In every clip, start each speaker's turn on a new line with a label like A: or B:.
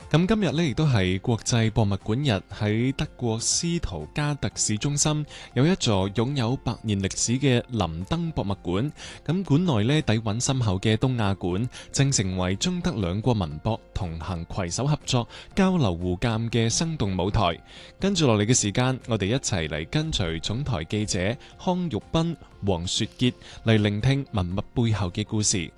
A: 咁今日呢，亦都係國際博物館日，喺德國斯圖加特市中心有一座擁有100年歷史嘅林登博物館。咁館內呢，底蘊深厚嘅東亞館，正成為中德兩國民博同行攜手合作、交流互鑑嘅生動舞台。跟住落嚟嘅時間，我哋一齊嚟跟隨總台記者康玉斌、黃雪傑嚟聆聽文物背後嘅故事。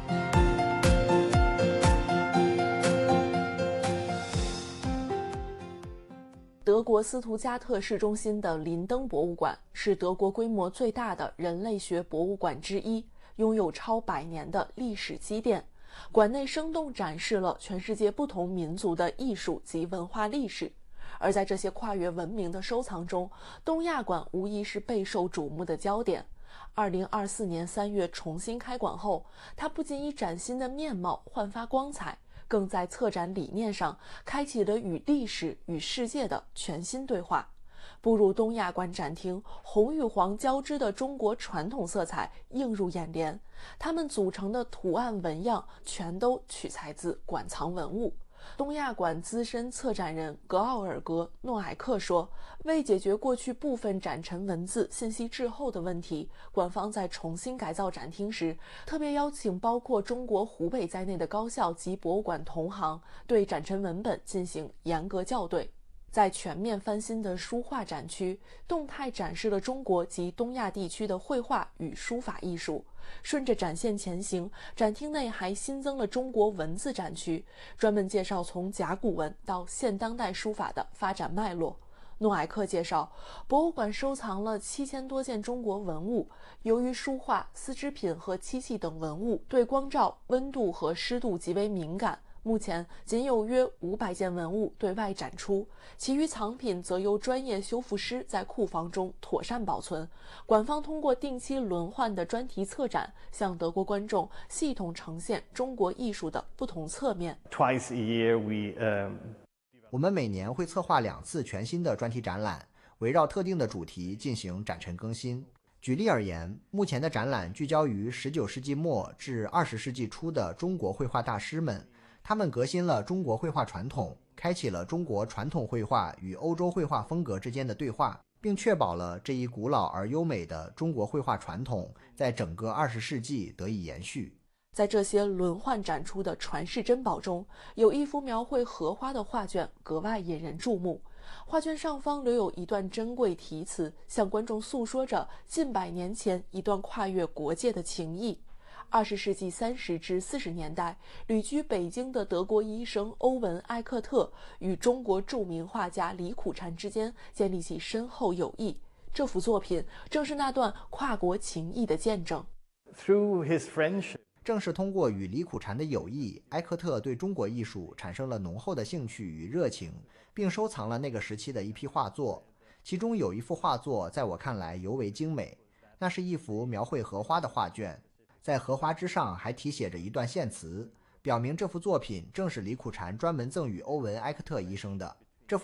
B: 德国斯图加特市中心的林登博物馆是德国规模最大的人类学博物馆之一，拥有超100年的历史积淀。馆内生动展示了全世界不同民族的艺术及文化历史。而在这些跨越文明的收藏中，东亚馆无疑是备受瞩目的焦点。2024年3月重新开馆后，它不仅以崭新的面貌焕发光彩，更在策展理念上开启了与历史与世界的全新对话。步入东亚馆展厅，红与黄交织的中国传统色彩映入眼帘，它们组成的图案纹样全都取材自馆藏文物。东亚馆资深策展人格奥尔格·诺埃克说，为解决过去部分展陈文字信息滞后的问题，馆方在重新改造展厅时，特别邀请包括中国湖北在内的高校及博物馆同行，对展陈文本进行严格校对。在全面翻新的书画展区，动态展示了中国及东亚地区的绘画与书法艺术。顺着展线前行，展厅内还新增了中国文字展区，专门介绍从甲骨文到现当代书法的发展脉络。诺埃克介绍，博物馆收藏了7000多件中国文物。由于书画、丝织品和漆器等文物对光照、温度和湿度极为敏感，目前仅有约500件文物对外展出，其余藏品则由专业修复师在库房中妥善保存。馆方通过定期轮换的专题策展，向德国观众系统呈现中国艺术的不同侧面。
C: Twice a year
D: 我们每年会策划2次全新的专题展览，围绕特定的主题进行展陈更新。举例而言，目前的展览聚焦于19世纪末至20世纪初的中国绘画大师们，他们革新了中国绘画传统，开启了中国传统绘画与欧洲绘画风格之间的对话，并确保了这一古老而优美的中国绘画传统在整个20世纪得以延续。
B: 在这些轮换展出的传世珍宝中，有一幅描绘荷花的画卷格外引人注目。画卷上方留有一段珍贵题词，向观众诉说着近100年前一段跨越国界的情谊。20世纪30至40年代，旅居北京的德国医生欧文·艾克特与中国著名画家李苦禅之间建立起深厚友谊。这幅作品正是那段跨国情谊的见证。
C: Through his friendship,
D: 正是通过与李苦禅的友谊，埃克特对中国艺术产生了浓厚的兴趣与热情，并收藏了那个时期的一批画作。其中有一幅画作在我看来尤为精美，那是一幅描绘荷花的画卷，在荷花之上还题写着一段献词，表明这幅作品正是李苦禅专门赠予欧文·埃克特医生的。